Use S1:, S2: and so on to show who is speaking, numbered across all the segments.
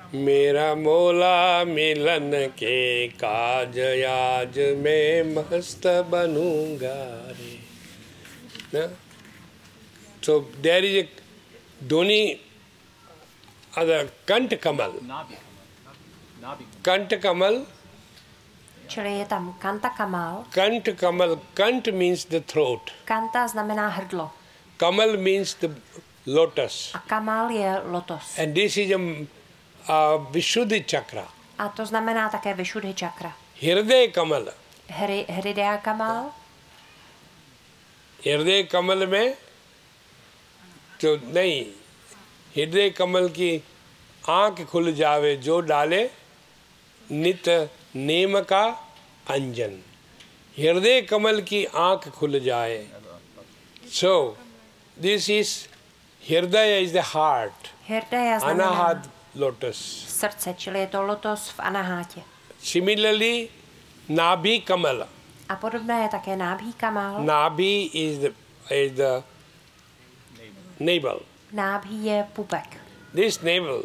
S1: मेरा मौला मिलन के काज आज मैं मस्त बनूंगा रे. So there is a Dhoni, other Kant Kamal. Kant Kamal.
S2: Čili je tam Kanta Kamal.
S1: Kant Kamal. Kant means the throat.
S2: Kanta znamená hrdlo.
S1: Kamal means the lotus.
S2: A Kamal je lotos.
S1: And this is a Vishuddhi chakra.
S2: A to znamená také Vishuddhi čakra.
S1: Hriday Kamal.
S2: Hridaya Kamal.
S1: हृदय कमल में तो नहीं, हृदय कमल की आंख खुल जावे जो डाले नित नेम का अंजन. हृदय कमल की आंख खुल जाए. So this is हृदय is the heart.
S2: Hrdaya znamená
S1: Anahat lotus.
S2: srdce, čili je to lotos v anahátě.
S1: Similarly, Nabhi Kamal.
S2: A podobné je také nábhí kamal.
S1: Nabhi is the navel.
S2: Nábhí je pupek.
S1: This navel,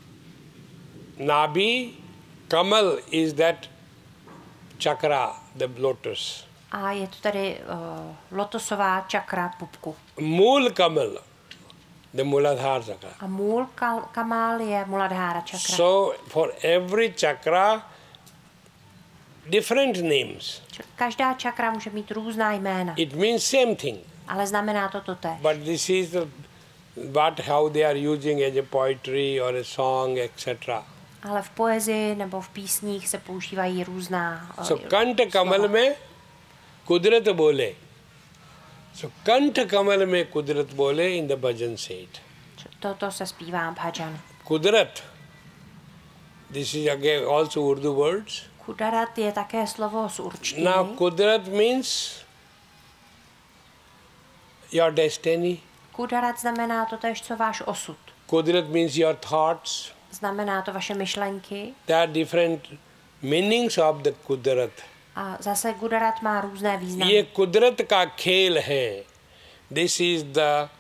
S1: Nabhi Kamal is that chakra, the lotus.
S2: A je to tady lotosová čakra pupku.
S1: Mool Kamal, the Muladhara chakra.
S2: A můl kamal je Muladhara čakra.
S1: So for every chakra, different names.
S2: Každá čakra může mít různá jména.
S1: It means same thing.
S2: Ale znamená to totéž.
S1: But this is how they are using as a poetry or a song, etc.
S2: Ale v poezii nebo v písních se používají různá
S1: So Kant Kamal में कुदरत बोले. So Kant Kamal में कुदरत बोले in the bhajan set.
S2: Toto se zpívá bhajan.
S1: Kudrat. This is again also Urdu words.
S2: Kudarat je také slovo z určtiny.
S1: Now Kudrat means your destiny.
S2: Kudarat znamená totéž, co váš osud.
S1: Kudrat means your thoughts.
S2: Znamená to vaše myšlenky.
S1: There are different meanings of the Kudrat.
S2: A zase Kudarat má různé významy.
S1: ये कुदरत का खेल है. This is the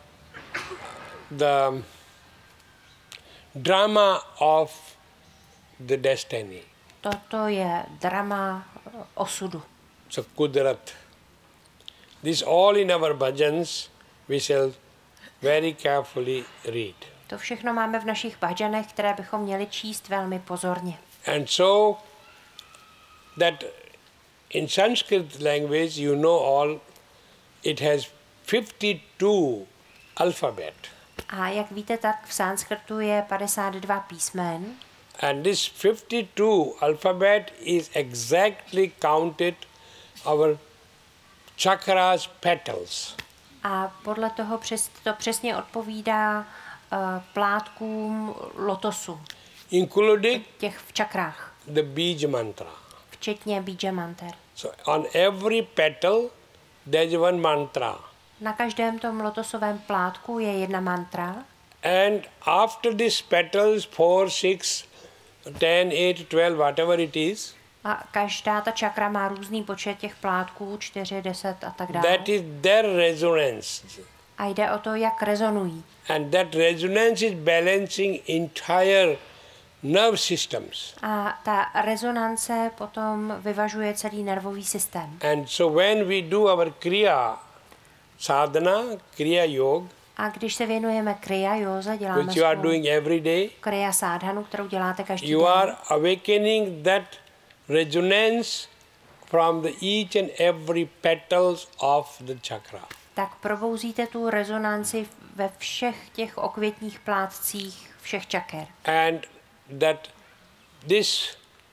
S1: drama of the destiny.
S2: Toto je drama osudu.
S1: So Kudrat. This all in our bhajans we shall very carefully read.
S2: To všechno máme v našich bhajanech, které bychom měli číst velmi pozorně.
S1: And so that in Sanskrit language, you know all, it has 52 alphabet.
S2: A jak víte, tak v sanskrtu je 52 písmen.
S1: And this 52 alphabet is exactly counted our chakras petals.
S2: A podle toho to přesně odpovídá plátkům lotosu.
S1: Including
S2: těch v čakrách.
S1: The Bij mantra.
S2: Včetně Bija manter.
S1: So on every petal there is one mantra.
S2: Na každém tom lotosovém plátku je jedna mantra.
S1: And after these petals 4, 6, 10, 8, 12, whatever it is.
S2: A každá ta čakra má různý počet těch plátků, 4, 10 a tak dále.
S1: That is their resonance.
S2: A jde o to, jak rezonují.
S1: And that resonance is balancing entire nerve systems.
S2: A ta rezonance potom vyvažuje celý nervový systém.
S1: And so when we do our kriya sadhana, kriya yoga,
S2: a když se věnujeme kriya józe, děláme
S1: which you are doing every day,
S2: kriya sadhanu, kterou děláte každý
S1: you
S2: den,
S1: are awakening that resonance from the each and every petals of the chakra.
S2: Tak probouzíte tu rezonanci ve všech těch okvětních plátcích všech čaker.
S1: And that this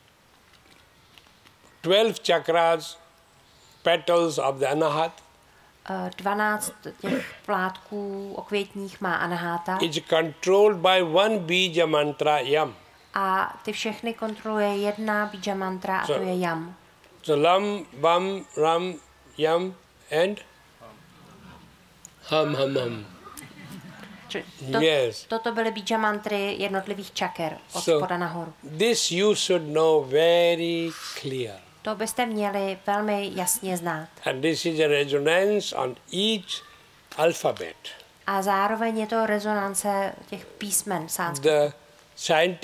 S1: 12 chakras, petals of the anahat,
S2: 12 těch plátků okvětních má anahata.
S1: is controlled by one bija mantra yam.
S2: A ty všechny kontroluje jedna bija mantra a to je yam.
S1: So lam, vam, ram, yam and hum, hum, hum. Yes.
S2: Toto byly bija mantry jednotlivých čaker od spoda nahoru.
S1: This you should know very clear.
S2: To byste měli velmi jasně znát.
S1: And this is a resonance on each alphabet.
S2: A zároveň je to rezonance těch písmen sanskritu.
S1: The scientific